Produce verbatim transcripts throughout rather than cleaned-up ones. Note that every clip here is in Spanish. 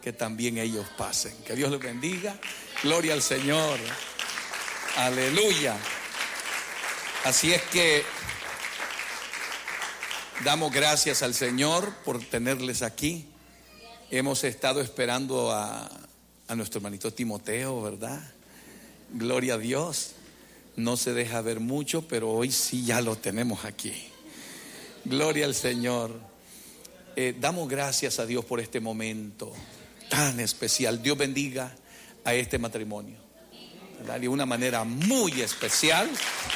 que también ellos pasen. Que Dios les bendiga. Gloria al Señor. Aleluya. Así es que damos gracias al Señor por tenerles aquí. Hemos estado esperando a, a nuestro hermanito Timoteo, ¿verdad? Gloria a Dios. No se deja ver mucho, pero hoy sí ya lo tenemos aquí. Gloria al Señor. Eh, damos gracias a Dios por este momento tan especial. Dios bendiga a este matrimonio, ¿verdad? De una manera muy especial.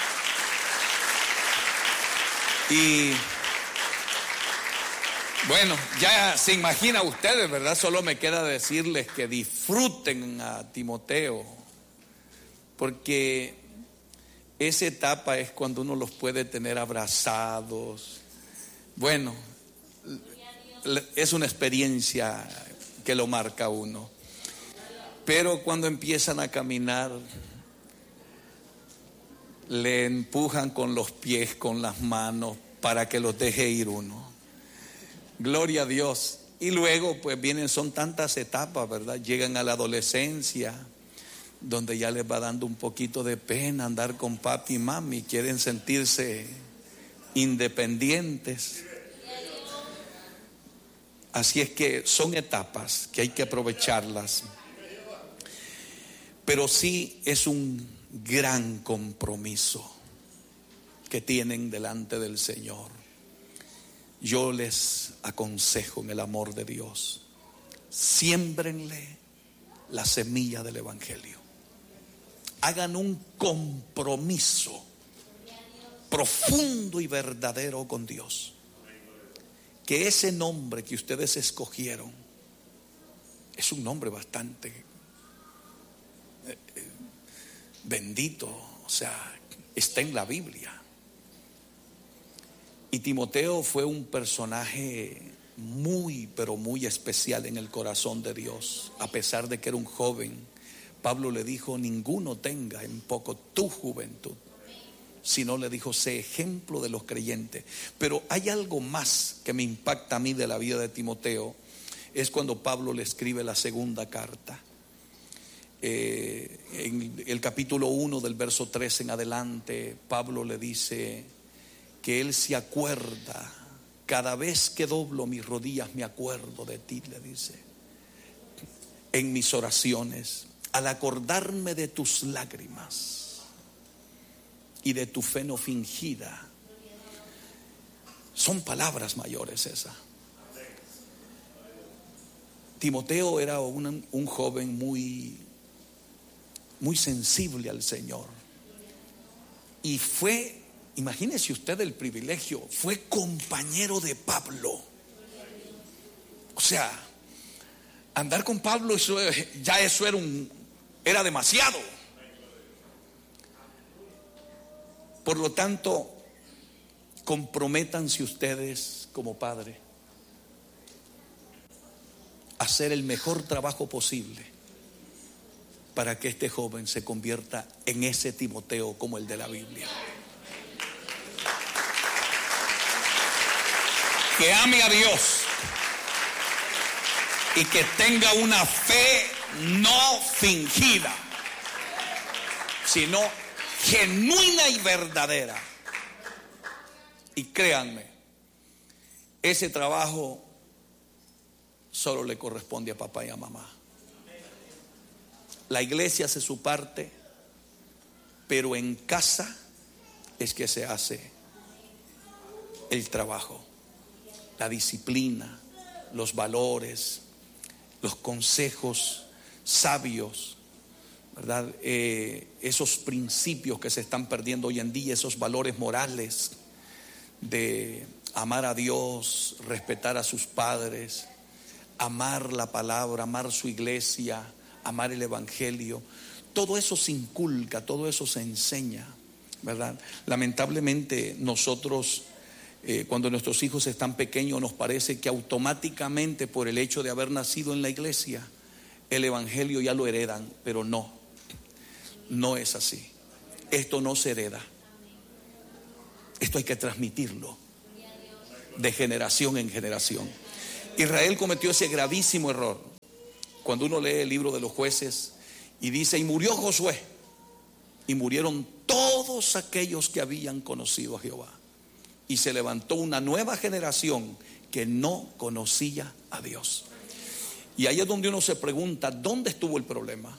Y bueno, ya se imagina ustedes, ¿verdad? Solo me queda decirles que disfruten a Timoteo, porque esa etapa es cuando uno los puede tener abrazados. Bueno, es una experiencia que lo marca a uno. Pero cuando empiezan a caminar, le empujan con los pies, con las manos, para que los deje ir uno. Gloria a Dios. Y luego pues vienen, son tantas etapas, ¿verdad? Llegan a la adolescencia, donde ya les va dando un poquito de pena andar con papi y mami, quieren sentirse independientes. Así es que son etapas que hay que aprovecharlas. Pero sí es un gran compromiso que tienen delante del Señor. Yo les aconsejo en el amor de Dios, siémbrenle la semilla del Evangelio. Hagan un compromiso profundo y verdadero con Dios. Que ese nombre que ustedes escogieron es un nombre bastante bendito, o sea, está en la Biblia. Y Timoteo fue un personaje muy, pero muy especial en el corazón de Dios. A pesar de que era un joven, Pablo le dijo: ninguno tenga en poco tu juventud. Sino le dijo: sé ejemplo de los creyentes. Pero hay algo más que me impacta a mí de la vida de Timoteo. Es cuando Pablo le escribe la segunda carta. Eh, en el capítulo uno del verso tres en adelante, Pablo le dice que él se acuerda, cada vez que doblo mis rodillas me acuerdo de ti, le dice, en mis oraciones, al acordarme de tus lágrimas y de tu fe no fingida. Son palabras mayores esas. Timoteo era un, un joven muy muy sensible al Señor, y fue, imagínese usted el privilegio, fue compañero de Pablo. O sea, andar con Pablo, eso, ya eso era un era demasiado. Por lo tanto, comprométanse ustedes como padre a hacer el mejor trabajo posible para que este joven se convierta en ese Timoteo como el de la Biblia. Que ame a Dios y que tenga una fe no fingida, sino genuina y verdadera. Y créanme, ese trabajo solo le corresponde a papá y a mamá. La iglesia hace su parte, pero en casa es que se hace el trabajo, la disciplina, los valores, los consejos sabios, ¿verdad? Eh, esos principios que se están perdiendo hoy en día, esos valores morales de amar a Dios, respetar a sus padres, amar la palabra, amar su iglesia, amar el Evangelio. Todo eso se inculca, todo eso se enseña, ¿verdad? Lamentablemente nosotros, eh, cuando nuestros hijos están pequeños, nos parece que automáticamente, por el hecho de haber nacido en la iglesia, el Evangelio ya lo heredan. Pero no, no es así. Esto no se hereda. Esto hay que transmitirlo de generación en generación. Israel cometió ese gravísimo error Cuando uno lee el libro de los Jueces y dice, y murió Josué, y murieron todos aquellos que habían conocido a Jehová, y se levantó una nueva generación que no conocía a Dios. Y ahí es donde uno se pregunta, ¿dónde estuvo el problema?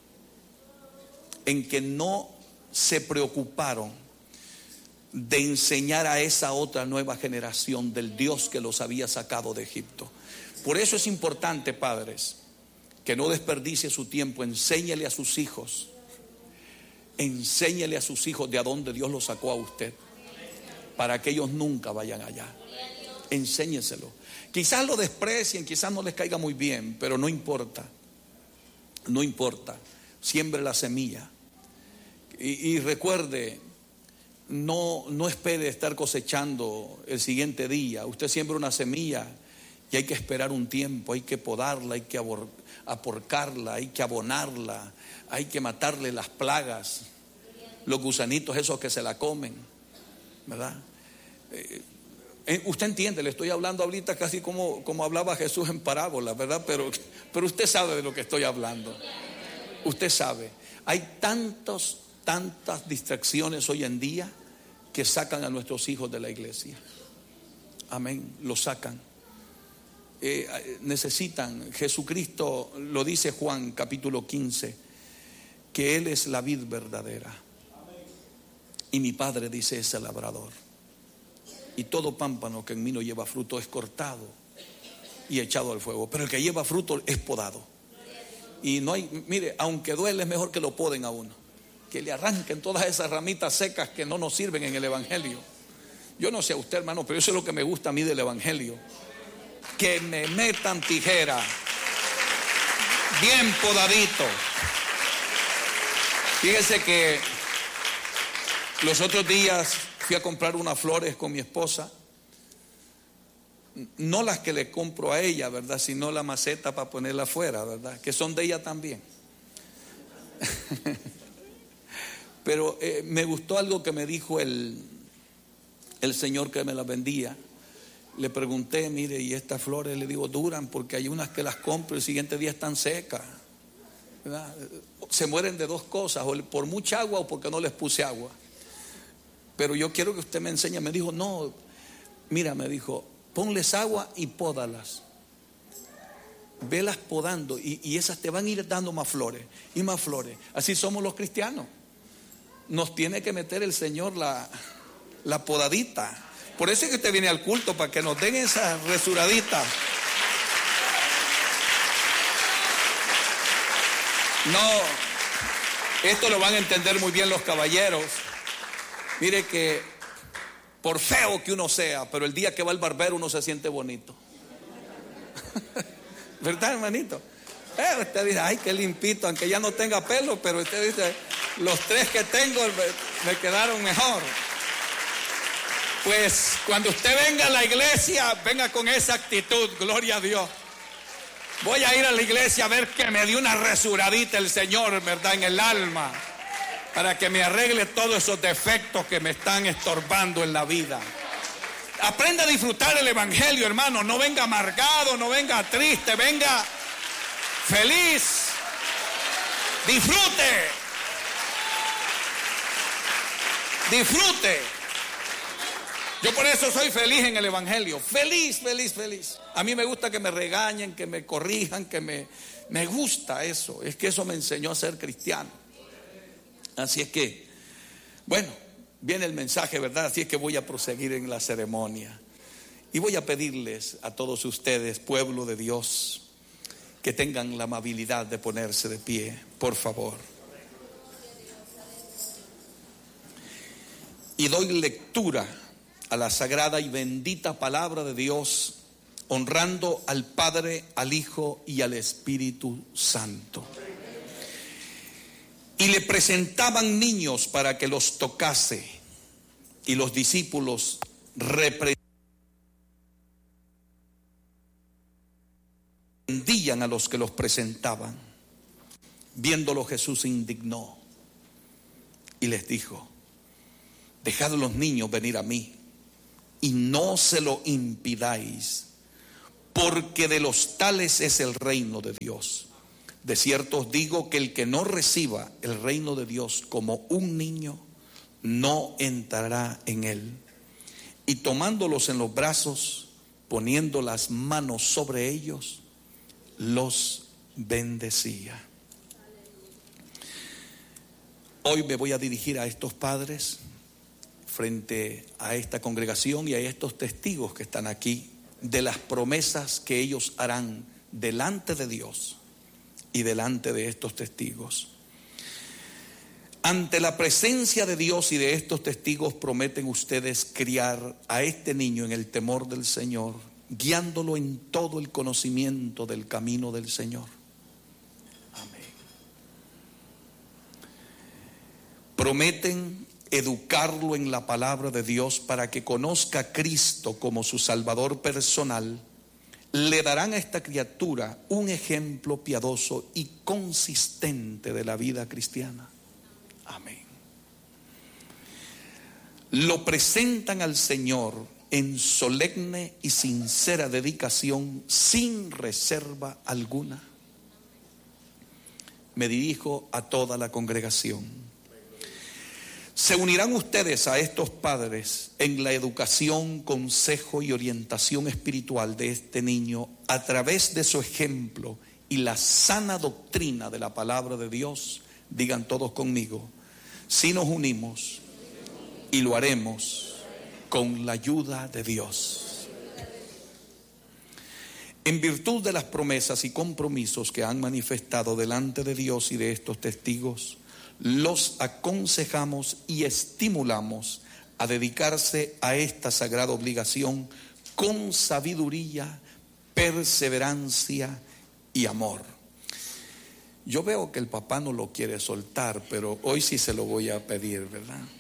En que no se preocuparon de enseñar a esa otra nueva generación del Dios que los había sacado de Egipto. Por eso es importante, padres, que no desperdicie su tiempo. Enséñele a sus hijos, enséñele a sus hijos de a dónde Dios los sacó a usted, para que ellos nunca vayan allá. Enséñenselo. Quizás lo desprecien, quizás no les caiga muy bien, pero no importa, no importa. Siembre la semilla. Y, y recuerde, no, no espere estar cosechando el siguiente día. Usted siembra una semilla y hay que esperar un tiempo, hay que podarla, hay que abor, aporcarla, hay que abonarla, hay que matarle las plagas, los gusanitos esos que se la comen, ¿verdad? Eh, eh, usted entiende, le estoy hablando ahorita casi como, como hablaba Jesús en parábolas, ¿verdad? Pero, pero usted sabe de lo que estoy hablando. Usted sabe, hay tantos, tantas distracciones hoy en día que sacan a nuestros hijos de la iglesia. Amén, los sacan. Eh, necesitan, Jesucristo lo dice Juan capítulo quince, que Él es la vid verdadera y mi Padre, dice, es el labrador, y todo pámpano que en mí no lleva fruto es cortado y echado al fuego, pero el que lleva fruto es podado. Y no hay, mire, aunque duele, es mejor que lo poden a uno, que le arranquen todas esas ramitas secas que no nos sirven en el evangelio. Yo no sé a usted, hermano, pero eso es lo que me gusta a mí del evangelio, que me metan tijera bien podadito. Fíjese que los otros días fui a comprar unas flores con mi esposa, no las que le compro a ella, ¿verdad? Sino la maceta para ponerla afuera, ¿verdad? Que son de ella también. Pero eh, me gustó algo que me dijo el, el señor que me las vendía. Le pregunté, mire, y estas flores, le digo, duran, porque hay unas que las compro y el siguiente día están secas, ¿verdad? Se mueren de dos cosas, o por mucha agua o porque no les puse agua. Pero yo quiero que usted me enseñe. Me dijo, no, mira, me dijo, ponles agua y pódalas. Velas podando y, y esas te van a ir dando más flores y más flores. Así somos los cristianos. Nos tiene que meter el Señor la, la podadita. Por eso es que usted viene al culto, para que nos den esa resuradita. No, esto lo van a entender muy bien los caballeros. Mire que por feo que uno sea, pero el día que va al barbero uno se siente bonito. ¿Verdad, hermanito? Eh, usted dice, ay, qué limpito, aunque ya no tenga pelo, pero usted dice, los tres que tengo me, me quedaron mejor. Pues cuando usted venga a la iglesia, venga con esa actitud, gloria a Dios. Voy a ir a la iglesia a ver que me dio una resuradita el Señor, ¿verdad? En el alma, para que me arregle todos esos defectos que me están estorbando en la vida. Aprenda a disfrutar el evangelio, hermano. No venga amargado, no venga triste, venga feliz. Disfrute. Disfrute. Yo por eso soy feliz en el evangelio. Feliz, feliz, feliz. A mí me gusta que me regañen, que me corrijan, que me, me gusta eso. Es que eso me enseñó a ser cristiano. Así es que, bueno, viene el mensaje, ¿verdad? Así es que voy a proseguir en la ceremonia. Y voy a pedirles a todos ustedes, pueblo de Dios, que tengan la amabilidad de ponerse de pie, por favor. Y doy lectura a la sagrada y bendita palabra de Dios, honrando al Padre, al Hijo y al Espíritu Santo. Y le presentaban niños para que los tocase, y los discípulos reprendían a los que los presentaban. Viéndolo, Jesús se indignó y les dijo: dejad a los niños venir a mí, y no se lo impidáis, porque de los tales es el reino de Dios. De cierto os digo que el que no reciba el reino de Dios como un niño, no entrará en él. Y tomándolos en los brazos, poniendo las manos sobre ellos, los bendecía. Hoy me voy a dirigir a estos padres frente a esta congregación y a estos testigos que están aquí de las promesas que ellos harán delante de Dios y delante de estos testigos. Ante la presencia de Dios y de estos testigos prometen ustedes criar a este niño en el temor del Señor, guiándolo en todo el conocimiento del camino del Señor. Amén. Prometen educarlo en la palabra de Dios para que conozca a Cristo como su Salvador personal. Le darán a esta criatura un ejemplo piadoso y consistente de la vida cristiana. Amén. Lo presentan al Señor en solemne y sincera dedicación, sin reserva alguna. Me dirijo a toda la congregación. Se unirán ustedes a estos padres en la educación, consejo y orientación espiritual de este niño a través de su ejemplo y la sana doctrina de la palabra de Dios. Digan todos conmigo: si nos unimos, y lo haremos con la ayuda de Dios. En virtud de las promesas y compromisos que han manifestado delante de Dios y de estos testigos, los aconsejamos y estimulamos a dedicarse a esta sagrada obligación con sabiduría, perseverancia y amor. Yo veo que el papá no lo quiere soltar, pero hoy sí se lo voy a pedir, ¿verdad?